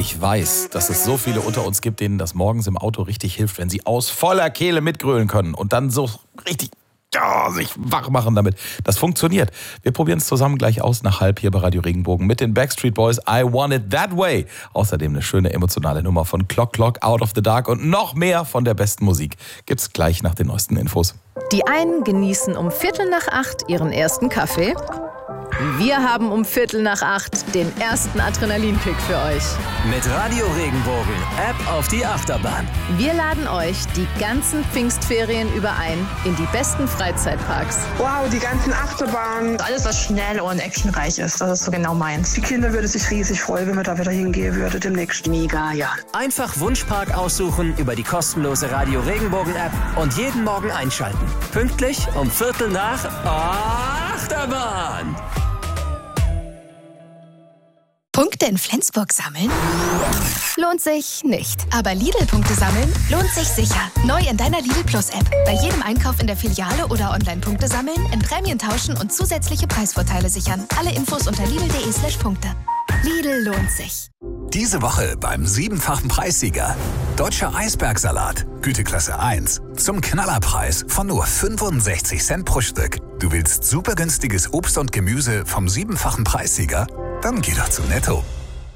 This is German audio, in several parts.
Ich weiß, dass es so viele unter uns gibt, denen das morgens im Auto richtig hilft, wenn sie aus voller Kehle mitgrölen können und dann so richtig sich wach machen damit. Das funktioniert. Wir probieren es zusammen gleich aus nach halb hier bei Radio Regenbogen mit den Backstreet Boys. I Want It That Way. Außerdem eine schöne emotionale Nummer von Clock Clock, Out of the Dark und noch mehr von der besten Musik. Gibt's gleich nach den neuesten Infos. Die einen genießen um 7:45 ihren ersten Kaffee. Wir haben um 7:45 den ersten Adrenalinkick für euch. Mit Radio Regenbogen, App auf die Achterbahn. Wir laden euch die ganzen Pfingstferien über ein in die besten Freizeitparks. Wow, die ganzen Achterbahnen. Alles, was schnell und actionreich ist, das ist so genau meins. Die Kinder würden sich riesig freuen, wenn wir da wieder hingehen würden demnächst. Mega, ja. Einfach Wunschpark aussuchen über die kostenlose Radio Regenbogen App und jeden Morgen einschalten. Pünktlich um 7:45 Achterbahn. Punkte in Flensburg sammeln? Lohnt sich nicht. Aber Lidl-Punkte sammeln lohnt sich sicher. Neu in deiner Lidl Plus-App. Bei jedem Einkauf in der Filiale oder Online-Punkte sammeln, in Prämien tauschen und zusätzliche Preisvorteile sichern. Alle Infos unter lidl.de/Punkte. Lidl lohnt sich. Diese Woche beim 7-fachen Preissieger. Deutscher Eisbergsalat, Güteklasse 1. Zum Knallerpreis von nur 65 Cent pro Stück. Du willst super günstiges Obst und Gemüse vom 7-fachen Preissieger? Dann geh doch zu Netto.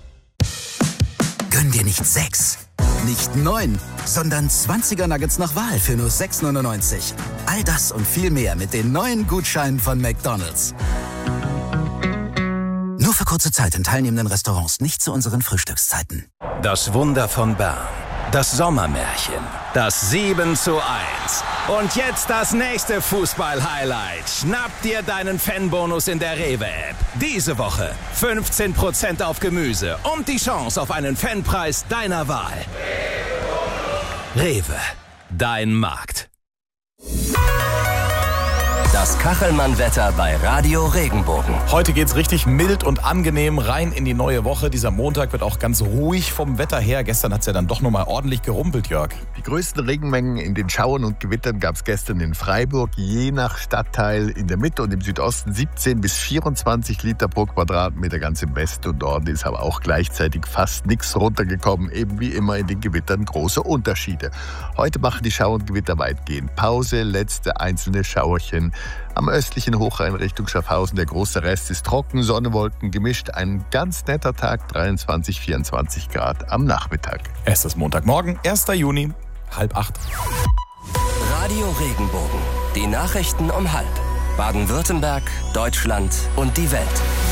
Gönn dir nicht 6, nicht 9, sondern 20er Nuggets nach Wahl für nur 6,99. All das und viel mehr mit den neuen Gutscheinen von McDonald's. Nur für kurze Zeit in teilnehmenden Restaurants, nicht zu unseren Frühstückszeiten. Das Wunder von Bern. Das Sommermärchen. Das 7:1. Und jetzt das nächste Fußball-Highlight. Schnapp dir deinen Fanbonus in der Rewe-App. Diese Woche 15% auf Gemüse und die Chance auf einen Fanpreis deiner Wahl. Rewe. Dein Markt. Das Kachelmann-Wetter bei Radio Regenbogen. Heute geht's richtig mild und angenehm rein in die neue Woche. Dieser Montag wird auch ganz ruhig vom Wetter her. Gestern hat's ja dann doch nochmal ordentlich gerumpelt, Jörg. Die größten Regenmengen in den Schauern und Gewittern gab es gestern in Freiburg, je nach Stadtteil in der Mitte und im Südosten 17 bis 24 Liter pro Quadratmeter. Ganz im Westen und Norden ist aber auch gleichzeitig fast nichts runtergekommen. Eben wie immer in den Gewittern große Unterschiede. Heute machen die Schauer und Gewitter weitgehend Pause, letzte einzelne Schauerchen. Am östlichen Hochrhein Richtung Schaffhausen, der große Rest ist trocken, Sonne, Wolken gemischt. Ein ganz netter Tag, 23, 24 Grad am Nachmittag. Es ist Montagmorgen, 1. Juni, 7:30. Radio Regenbogen. Die Nachrichten um 7:30. Baden-Württemberg, Deutschland und die Welt.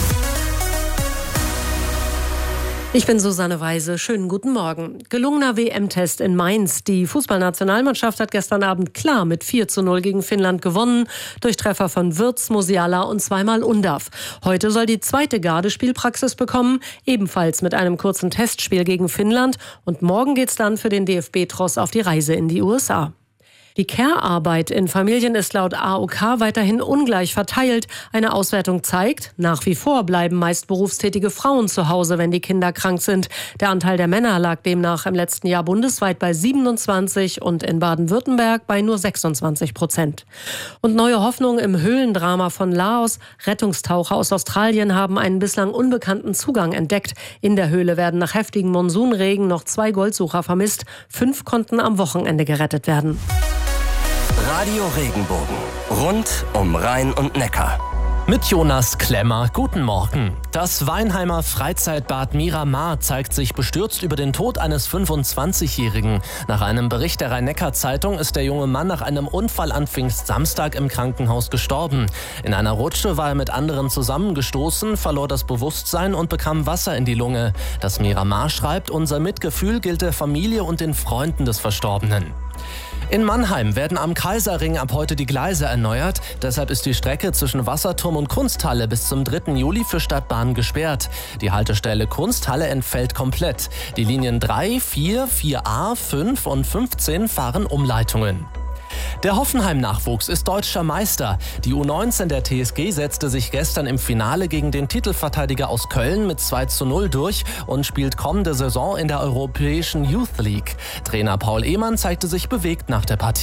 Ich bin Susanne Weise. Schönen guten Morgen. Gelungener WM-Test in Mainz. Die Fußballnationalmannschaft hat gestern Abend klar mit 4:0 gegen Finnland gewonnen. Durch Treffer von Wirtz, Musiala und zweimal Undav. Heute soll die zweite Garde Spielpraxis bekommen. Ebenfalls mit einem kurzen Testspiel gegen Finnland. Und morgen geht's dann für den DFB-Tross auf die Reise in die USA. Die Care-Arbeit in Familien ist laut AOK weiterhin ungleich verteilt. Eine Auswertung zeigt, nach wie vor bleiben meist berufstätige Frauen zu Hause, wenn die Kinder krank sind. Der Anteil der Männer lag demnach im letzten Jahr bundesweit bei 27 und in Baden-Württemberg bei nur 26%. Und neue Hoffnung im Höhlendrama von Laos. Rettungstaucher aus Australien haben einen bislang unbekannten Zugang entdeckt. In der Höhle werden nach heftigen Monsunregen noch 2 Goldsucher vermisst. 5 konnten am Wochenende gerettet werden. Radio Regenbogen. Rund um Rhein und Neckar. Mit Jonas Klemmer, guten Morgen. Das Weinheimer Freizeitbad Miramar zeigt sich bestürzt über den Tod eines 25-Jährigen. Nach einem Bericht der Rhein-Neckar-Zeitung ist der junge Mann nach einem Unfall an Pfingstsamstag im Krankenhaus gestorben. In einer Rutsche war er mit anderen zusammengestoßen, verlor das Bewusstsein und bekam Wasser in die Lunge. Das Miramar schreibt, unser Mitgefühl gilt der Familie und den Freunden des Verstorbenen. In Mannheim werden am Kaiserring ab heute die Gleise erneuert. Deshalb ist die Strecke zwischen Wasserturm und Kunsthalle bis zum 3. Juli für Stadtbahn gesperrt. Die Haltestelle Kunsthalle entfällt komplett. Die Linien 3, 4, 4a, 5 und 15 fahren Umleitungen. Der Hoffenheim-Nachwuchs ist deutscher Meister. Die U19 der TSG setzte sich gestern im Finale gegen den Titelverteidiger aus Köln mit 2:0 durch und spielt kommende Saison in der Europäischen Youth League. Trainer Paul Ehmann zeigte sich bewegt nach der Partie.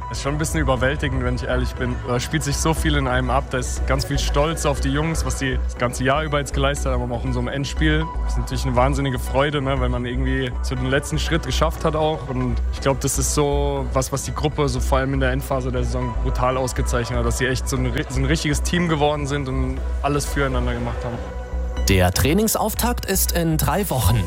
Das ist schon ein bisschen überwältigend, wenn ich ehrlich bin. Da spielt sich so viel in einem ab. Da ist ganz viel Stolz auf die Jungs, was die das ganze Jahr über jetzt geleistet haben, aber auch in so einem Endspiel. Das ist natürlich eine wahnsinnige Freude, ne, weil man irgendwie so den letzten Schritt geschafft hat auch. Und ich glaube, das ist so was die Gruppe so vor allem in der Endphase der Saison brutal ausgezeichnet hat, dass sie echt so ein richtiges Team geworden sind und alles füreinander gemacht haben. Der Trainingsauftakt ist in 3 Wochen.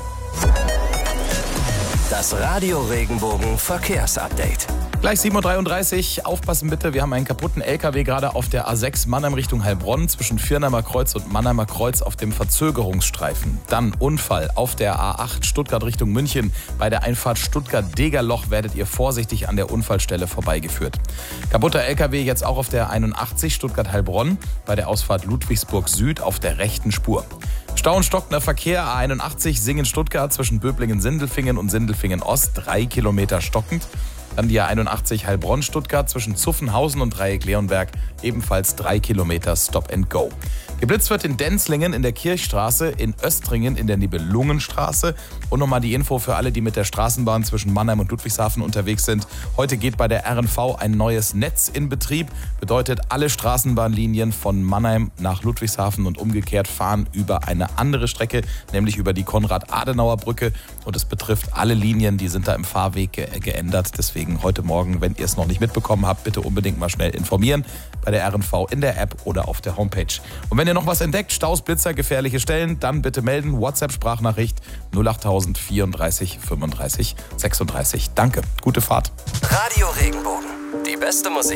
Das Radio Regenbogen Verkehrsupdate. Gleich 7.33 Uhr, aufpassen bitte, wir haben einen kaputten LKW gerade auf der A6 Mannheim Richtung Heilbronn zwischen Viernheimer Kreuz und Mannheimer Kreuz auf dem Verzögerungsstreifen. Dann Unfall auf der A8 Stuttgart Richtung München. Bei der Einfahrt Stuttgart-Degerloch werdet ihr vorsichtig an der Unfallstelle vorbeigeführt. Kaputter LKW jetzt auch auf der 81 Stuttgart-Heilbronn bei der Ausfahrt Ludwigsburg Süd auf der rechten Spur. Stau und stockender Verkehr A81 Singen-Stuttgart zwischen Böblingen-Sindelfingen und Sindelfingen-Ost 3 Kilometer stockend. Dann die A81 Heilbronn-Stuttgart zwischen Zuffenhausen und Dreieck-Leonberg, ebenfalls 3 Kilometer Stop and Go. Geblitzt wird in Denzlingen in der Kirchstraße, in Östringen in der Nibelungenstraße. Und nochmal die Info für alle, die mit der Straßenbahn zwischen Mannheim und Ludwigshafen unterwegs sind. Heute geht bei der RNV ein neues Netz in Betrieb. Bedeutet, alle Straßenbahnlinien von Mannheim nach Ludwigshafen und umgekehrt fahren über eine andere Strecke, nämlich über die Konrad-Adenauer-Brücke. Und es betrifft alle Linien, die sind da im Fahrweg geändert. Deswegen heute Morgen, wenn ihr es noch nicht mitbekommen habt, bitte unbedingt mal schnell informieren. Bei der RNV in der App oder auf der Homepage. Und wenn ihr noch was entdeckt, Staus, Blitzer, gefährliche Stellen, dann bitte melden. WhatsApp-Sprachnachricht 08000 34 35 36. Danke, gute Fahrt. Radio Regenbogen, die beste Musik.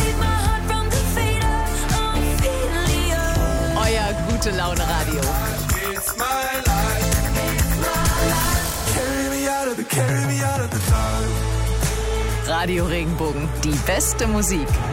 Euer gute Laune Radio. Radio Regenbogen, die beste Musik.